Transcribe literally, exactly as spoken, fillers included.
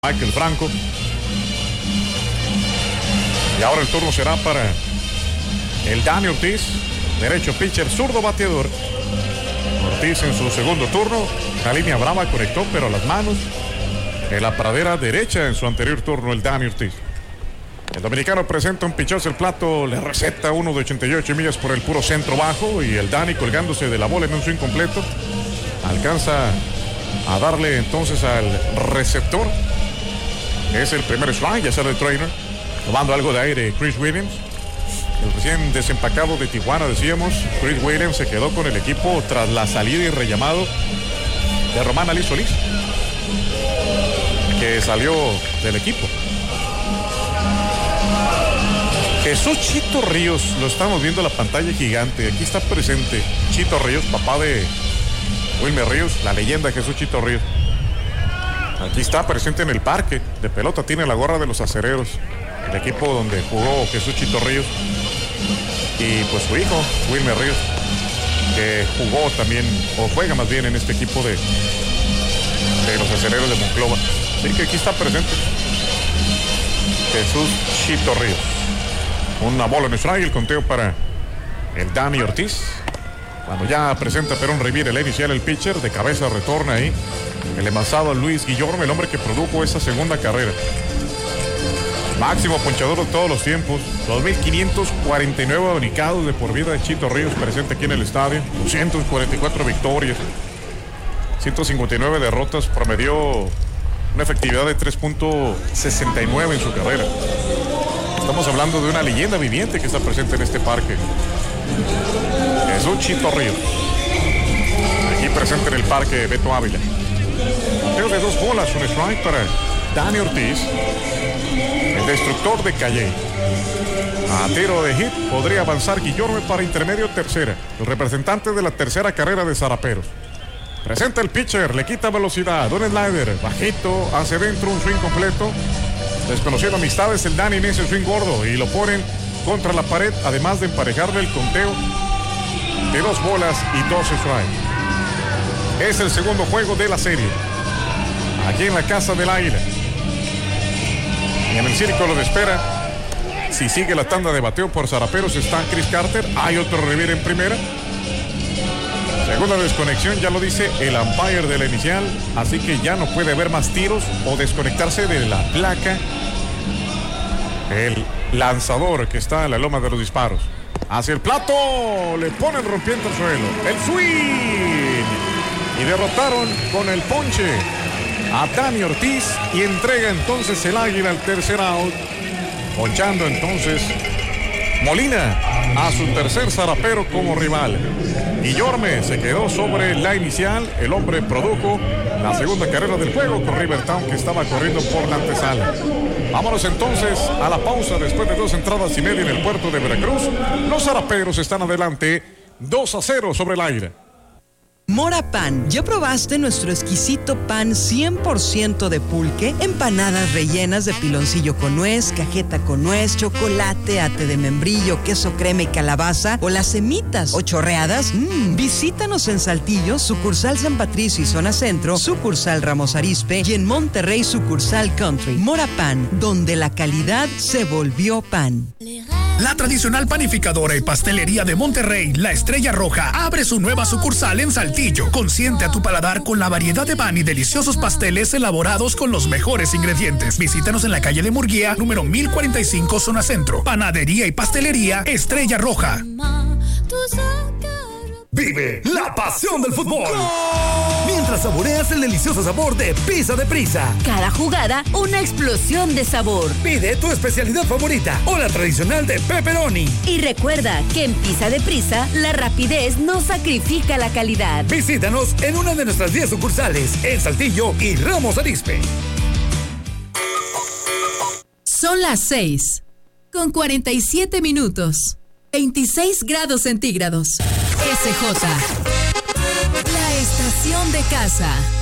Michael Franco. Y ahora el turno será para el Dani Ortiz, derecho pitcher, zurdo bateador. Ortiz en su segundo turno, la línea brava conectó, pero a las manos en la pradera derecha en su anterior turno el Dani Ortiz. El dominicano presenta un pichazo el plato, le receta uno de ochenta y ocho millas por el puro centro bajo y el Dani colgándose de la bola en un swing completo. Alcanza a darle entonces al receptor. Es el primer strike, ya sale el trainer. Tomando algo de aire Chris Williams. El recién desempacado de Tijuana, decíamos. Chris Williams se quedó con el equipo tras la salida y rellamado de Román Ali Solís, que salió del equipo. Jesús Chito Ríos, lo estamos viendo en la pantalla gigante. Aquí está presente Chito Ríos, papá de Wilmer Ríos, la leyenda Jesús Chito Ríos. Aquí está presente en el parque de pelota, tiene la gorra de los Acereros, el equipo donde jugó Jesús Chito Ríos. Y pues su hijo, Wilmer Ríos, que jugó también, o juega más bien en este equipo de, de los Acereros de Monclova. Así que aquí está presente Jesús Chito Ríos. Una bola en strike, el conteo para el Dani Ortiz. Cuando ya presenta Perón Rivera el inicial, el pitcher, de cabeza retorna ahí el envasado Luis Guillorme, el hombre que produjo esa segunda carrera. Máximo ponchador de todos los tiempos, dos mil quinientos cuarenta y nueve abanicados de por vida de Chito Ríos presente aquí en el estadio, doscientas cuarenta y cuatro victorias, ciento cincuenta y nueve derrotas, promedió una efectividad de tres punto sesenta y nueve en su carrera. Estamos hablando de una leyenda viviente que está presente en este parque. Jesús Chito Ríos, aquí presente en el parque Beto Ávila. Conteo de dos bolas, un strike para Dani Ortiz, el destructor de Calle. A tiro de hit podría avanzar Guillorme para intermedio tercera, el representante de la tercera carrera de Zaraperos. Presenta el pitcher, le quita velocidad, un slider bajito hacia adentro, un swing completo. Desconociendo amistades, el Dani en ese swing gordo y lo ponen contra la pared, además de emparejarle el conteo de dos bolas y dos strikes. Es el segundo juego de la serie, aquí en la Casa del Águila. Y en el círculo de espera, si sigue la tanda de bateo por Zaraperos, está Chris Carter. Hay otro Rivera en primera. Segunda desconexión, ya lo dice el umpire de la inicial, así que ya no puede haber más tiros o desconectarse de la placa el lanzador que está en la loma de los disparos. Hacia el plato, le ponen rompiendo el suelo, el swing, y derrotaron con el ponche a Dani Ortiz y entrega entonces el Águila al tercer out, ponchando entonces Molina a su tercer zarapero como rival. Guillorme se quedó sobre la inicial, el hombre produjo la segunda carrera del juego con Rivertown, que estaba corriendo por la antesala. Vámonos entonces a la pausa después de dos entradas y media en el puerto de Veracruz. Los zaraperos están adelante dos a cero sobre el Águila. Mora Pan, ¿ya probaste nuestro exquisito pan cien por ciento de pulque? Empanadas rellenas de piloncillo con nuez, cajeta con nuez, chocolate, ate de membrillo, queso crema y calabaza, o las semitas o chorreadas. Mmm, visítanos en Saltillo, sucursal San Patricio y Zona Centro, sucursal Ramos Arizpe, y en Monterrey, sucursal Country. Mora Pan, donde la calidad se volvió pan. La tradicional panificadora y pastelería de Monterrey, La Estrella Roja, abre su nueva sucursal en Saltillo. Consiente a tu paladar con la variedad de pan y deliciosos pasteles elaborados con los mejores ingredientes. Visítanos en la calle de Murguía, número mil cuarenta y cinco, Zona Centro. Panadería y pastelería Estrella Roja. Vive la pasión del fútbol mientras saboreas el delicioso sabor de Pizza de Prisa. Cada jugada, una explosión de sabor. Pide tu especialidad favorita o la tradicional de pepperoni. Y recuerda que en Pizza de Prisa, la rapidez no sacrifica la calidad. Visítanos en una de nuestras diez sucursales en Saltillo y Ramos Arizpe. Son las seis con cuarenta y siete minutos. veintiséis grados centígrados. S J, la estación de casa.